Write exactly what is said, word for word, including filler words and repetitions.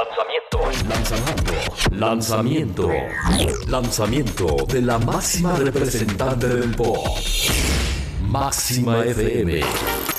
Lanzamiento. Lanzamiento. Lanzamiento de la máxima representante del pop. Máxima F M.